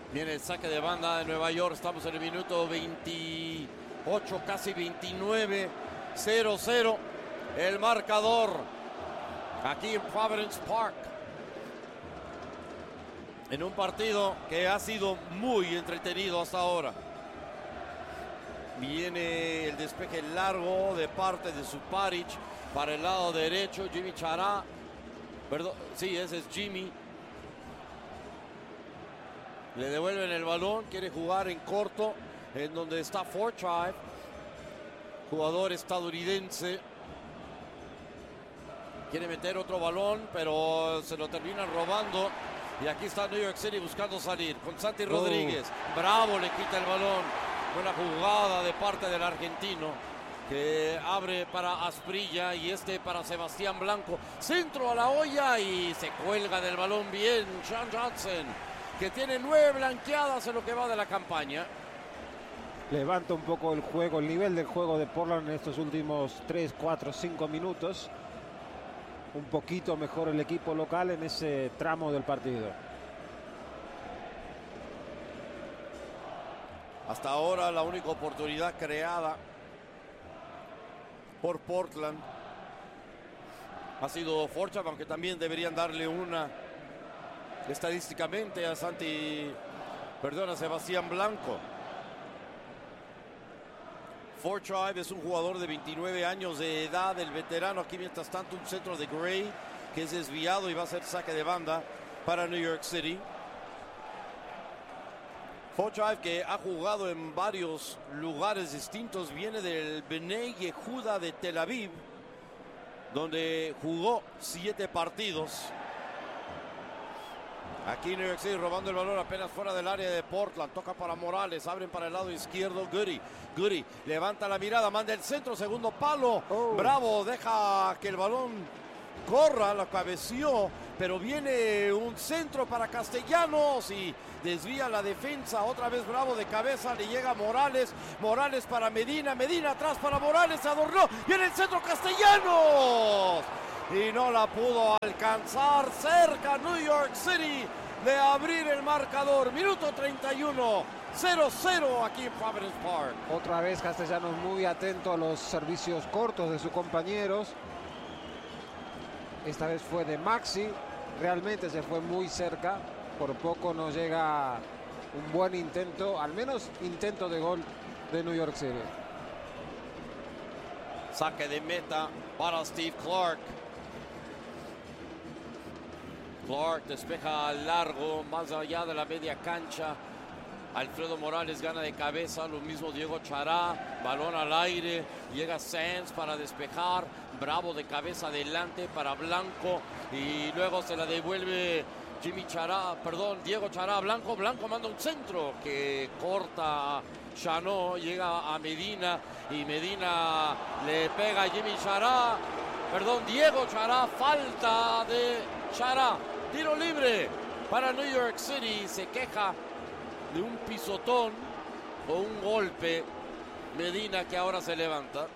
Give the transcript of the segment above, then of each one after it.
Viene el saque de banda de Nueva York. Estamos en el minuto 28, casi 29. 0-0 el marcador aquí en Providence Park. En un partido que ha sido muy entretenido hasta ahora. Viene el despeje largo de parte de Suparic para el lado derecho. Jimmy Chará. Perdón, sí, ese es Jimmy. Le devuelven el balón. Quiere jugar en corto, en donde está Fortrive, jugador estadounidense. Quiere meter otro balón, pero se lo terminan robando. Y aquí está New York City buscando salir con Santi Rodríguez. Bravo, le quita el balón. Buena jugada de parte del argentino, que abre para Asprilla y para Sebastián Blanco. Centro a la olla y se cuelga del balón bien Sean Johnson, que tiene 9 blanqueadas en lo que va de la campaña. Levanta un poco el juego, el nivel del juego de Portland en estos últimos 3, 4, 5 minutos. Un poquito mejor el equipo local en ese tramo del partido. Hasta ahora la única oportunidad creada por Portland ha sido Forcha, aunque también deberían darle una estadísticamente a Sebastián Blanco. Fortrive es un jugador de 29 años de edad, el veterano. Aquí mientras tanto un centro de Gray que es desviado y va a ser saque de banda para New York City. Fortrive, que ha jugado en varios lugares distintos, viene del Bnei Yehuda de Tel Aviv, donde jugó 7 partidos. Aquí New York City robando el balón apenas fuera del área de Portland. Toca para Morales, abren para el lado izquierdo. Goody levanta la mirada, manda el centro, segundo palo. Bravo, deja que el balón corra, la cabeció, pero viene un centro para Castellanos y desvía la defensa. Otra vez Bravo de cabeza, le llega Morales. Morales para Medina atrás para Morales, se adornó. Viene el centro, Castellanos. Y no la pudo alcanzar. Cerca New York City de abrir el marcador. Minuto 31, 0-0 aquí en Providence Park. Otra vez Castellanos muy atento a los servicios cortos de sus compañeros. Esta vez fue de Maxi. Realmente se fue muy cerca. Por poco no llega un buen intento, al menos intento de gol de New York City. Saque de meta para Steve Clark. Clark despeja largo, más allá de la media cancha. Alfredo Morales gana de cabeza, lo mismo Diego Chará, balón al aire, llega Sands para despejar, Bravo de cabeza adelante para Blanco y luego se la devuelve Diego Chará, Blanco manda un centro que corta Chanó, llega a Medina y Medina le pega a Diego Chará, falta de Chará. Tiro libre para New York City. Se queja de un pisotón o un golpe Medina, que ahora se levanta.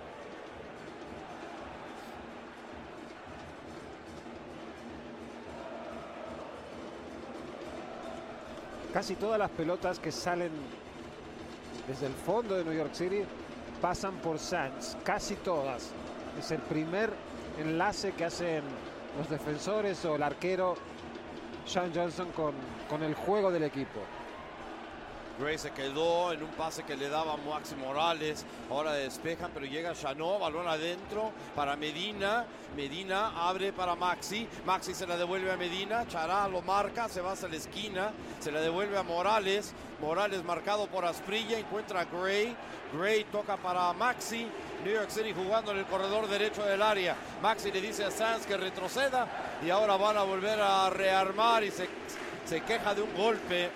Casi todas las pelotas que salen desde el fondo de New York City pasan por Sands. Casi todas. Es el primer enlace que hacen los defensores o el arquero Sean Johnson con el juego del equipo. Gray se quedó en un pase que le daba Maxi Morales. Ahora despejan, pero llega Chanó, balón adentro para Medina. Medina abre para Maxi. Maxi se la devuelve a Medina. Chará lo marca, se va hacia la esquina. Se la devuelve a Morales. Morales marcado por Asprilla. Encuentra a Gray. Gray toca para Maxi. New York City jugando en el corredor derecho del área. Maxi le dice a Sands que retroceda. Y ahora van a volver a rearmar y se queja de un golpe.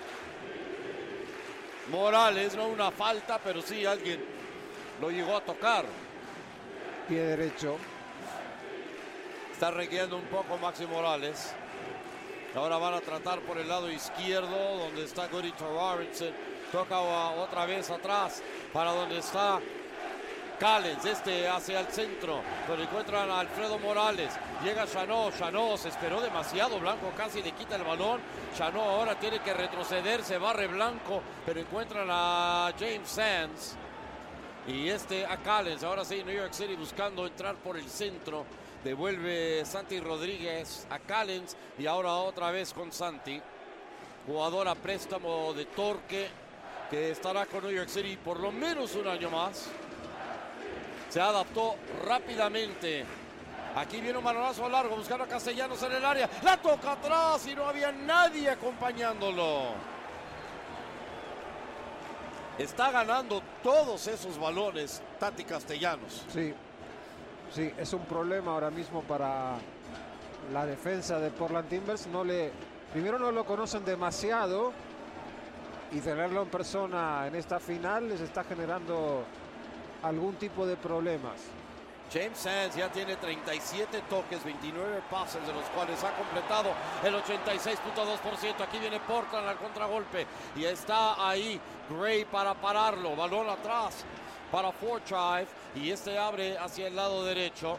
Morales, no una falta, pero sí alguien lo llegó a tocar. Pie derecho. Está requiriendo un poco Maxi Morales. Ahora van a tratar por el lado izquierdo, donde está Goody Robinson. Toca otra vez atrás para donde está Callens, hacia el centro, pero encuentran a Alfredo Morales. Llega Chanot, Chanot se esperó demasiado, Blanco casi le quita el balón. Chanot ahora tiene que retroceder, se barre Blanco, pero encuentran a James Sands. Y a Callens, ahora sí, New York City buscando entrar por el centro. Devuelve Santi Rodríguez a Callens y ahora otra vez con Santi. Jugador a préstamo de Torque que estará con New York City por lo menos un año más. Se adaptó rápidamente. Aquí viene un balonazo largo buscando a Castellanos en el área. La toca atrás y no había nadie acompañándolo. Está ganando todos esos balones Tati Castellanos. Sí, sí, es un problema ahora mismo para la defensa de Portland Timbers. Primero no lo conocen demasiado y tenerlo en persona en esta final les está generando algún tipo de problemas. James Sands ya tiene 37 toques, 29 pases, de los cuales ha completado el 86.2%. Aquí viene Portland al contragolpe y está ahí Gray para pararlo. Balón atrás para Forsythe y abre hacia el lado derecho.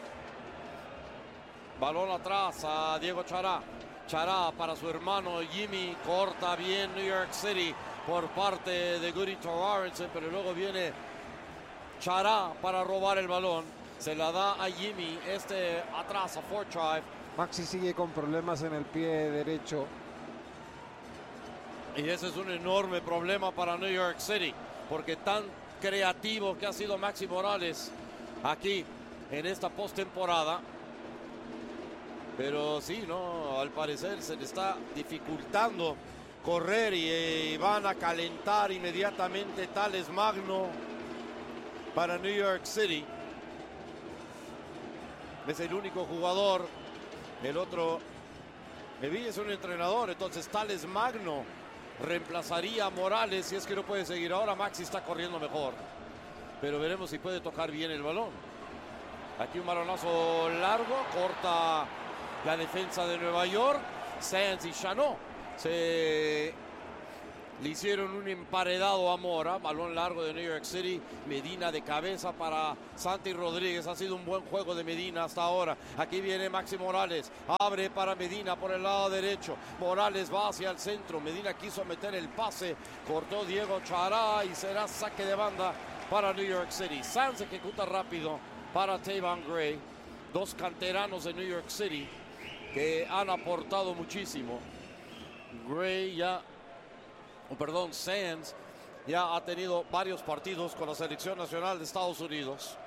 Balón atrás a Diego Chará. Chará para su hermano Jimmy. Corta bien New York City por parte de Goody Torrenson, pero luego viene Chará para robar el balón. Se la da a Jimmy. Atrás a Forsythe. Maxi sigue con problemas en el pie derecho. Y ese es un enorme problema para New York City, porque tan creativo que ha sido Maxi Morales aquí en esta postemporada. Pero sí, no, al parecer se le está dificultando correr y van a calentar inmediatamente Tales Magno para New York City. Es el único jugador. El otro, Evilla es un entrenador, entonces Tales Magno reemplazaría a Morales si es que no puede seguir. Ahora Maxi está corriendo mejor, pero veremos si puede tocar bien el balón. Aquí un balonazo largo, corta la defensa de Nueva York. Sands y Chanot le hicieron un emparedado a Mora. Balón largo de New York City. Medina de cabeza para Santi Rodríguez. Ha sido un buen juego de Medina hasta ahora. Aquí viene Maxi Morales. Abre para Medina por el lado derecho. Morales va hacia el centro. Medina quiso meter el pase. Cortó Diego Chará y será saque de banda para New York City. Sands ejecuta rápido para Tayvon Gray. Dos canteranos de New York City que han aportado muchísimo. Sands ya ha tenido varios partidos con la selección nacional de Estados Unidos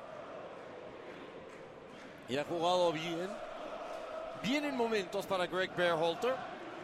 y ha jugado bien en momentos para Greg Berhalter.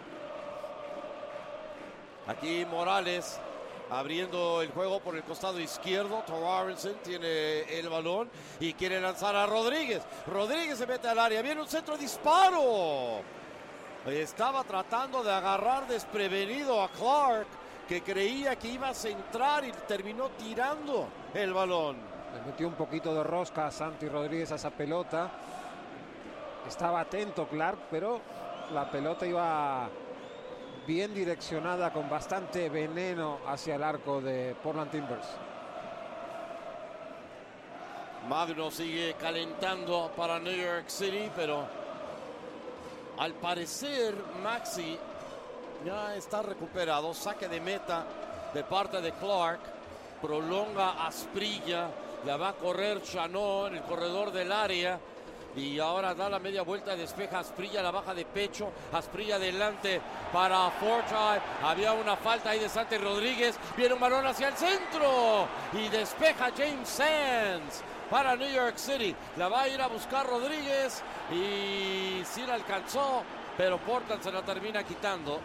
Aquí Morales abriendo el juego por el costado izquierdo. Torrenson tiene el balón y quiere lanzar a Rodríguez. Rodríguez se mete al área. Viene un centro disparo. Estaba tratando de agarrar desprevenido a Clark, que creía que iba a centrar y terminó tirando el balón. Le metió un poquito de rosca a Santi Rodríguez a esa pelota. Estaba atento Clark, pero la pelota iba bien direccionada con bastante veneno hacia el arco de Portland Timbers. Magno sigue calentando para New York City, pero al parecer Maxi ya está recuperado. Saque de meta de parte de Clark. Prolonga Asprilla. La va a correr Chanot en el corredor del área. Y ahora da la media vuelta, despeja Asprilla, la baja de pecho. Asprilla adelante para Forsythe. Había una falta ahí de Santi Rodríguez. Viene un balón hacia el centro. Y despeja James Sands para New York City. La va a ir a buscar Rodríguez. Y sí la alcanzó, pero Portland se la termina quitando.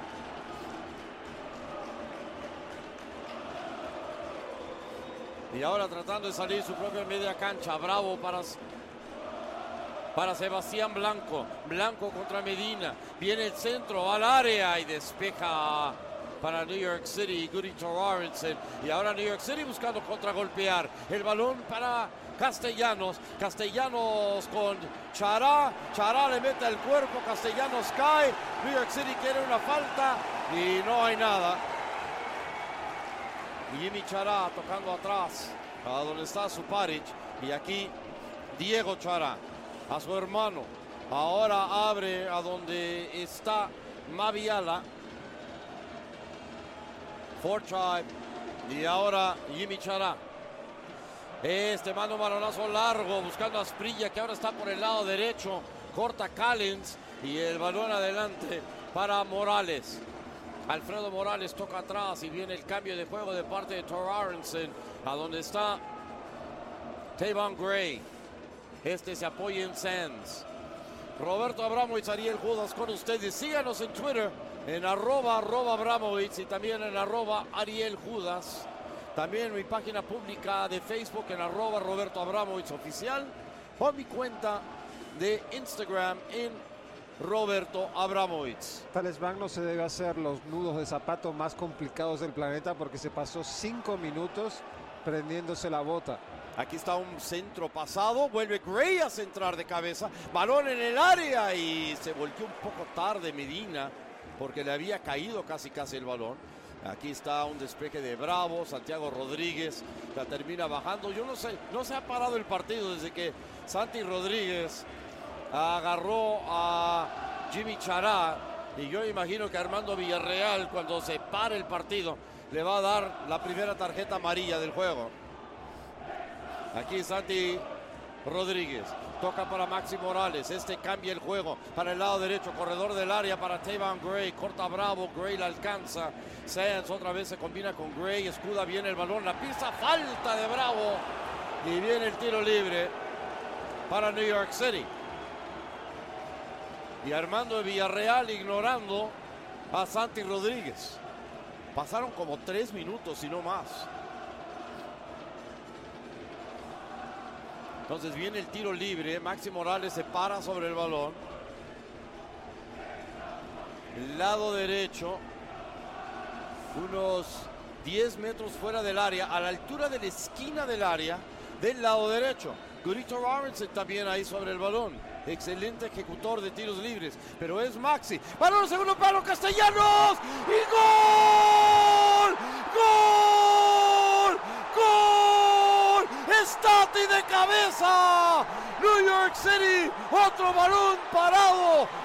Y ahora tratando de salir su propia media cancha. Bravo para Sebastián Blanco. Blanco contra Medina. Viene el centro al área y despeja para New York City. Goody Torrenson. Y ahora New York City buscando contragolpear. El balón para Castellanos. Castellanos con Chará. Chará le mete el cuerpo. Castellanos cae. New York City quiere una falta y no hay nada. Jimmy Chará tocando atrás a donde está Suparic, y aquí Diego Chará a su hermano. Ahora abre a donde está Maviala, Forchai, y ahora Jimmy Chará. Manda un balonazo largo buscando a Asprilla, que ahora está por el lado derecho. Corta Callens y el balón adelante para Morales. Alfredo Morales toca atrás y viene el cambio de juego de parte de Tor Aronson, a donde está Tavon Gray. Se apoya en Sands. Roberto Abramovich, Ariel Judas con ustedes. Síganos en Twitter en @Abramovich y también en @Ariel Judas. También en mi página pública de Facebook en @Roberto Abramovich Oficial, o mi cuenta de Instagram en Roberto Abramovich. Thales Magno se debe hacer los nudos de zapato más complicados del planeta porque se pasó 5 minutos prendiéndose la bota. Aquí está un centro pasado, vuelve Gray a centrar de cabeza, balón en el área y se volteó un poco tarde Medina porque le había caído casi el balón. Aquí está un despeje de Bravo, Santiago Rodríguez la termina bajando. Yo no sé, no se ha parado el partido desde que Santi Rodríguez agarró a Jimmy Chará, y yo imagino que Armando Villarreal, cuando se pare el partido, le va a dar la primera tarjeta amarilla del juego. Aquí Santi Rodríguez toca para Maxi Morales. Cambia el juego para el lado derecho, corredor del área para Tavon Gray, corta Bravo, Gray la alcanza. Sands otra vez se combina con Gray, escuda bien el balón, la pisa, falta de Bravo y viene el tiro libre para New York City. Y Armando de Villarreal ignorando a Santi Rodríguez. Pasaron como 3 minutos y no más. Entonces viene el tiro libre. Maxi Morales se para sobre el balón. El lado derecho. Unos 10 metros fuera del área. A la altura de la esquina del área. Del lado derecho. Gurito Aronson también ahí sobre el balón. Excelente ejecutor de tiros libres. Pero es Maxi. Balón segundo palo. Castellanos. ¡Y gol! ¡Gol! ¡Gol! Stati de cabeza. New York City. Otro balón parado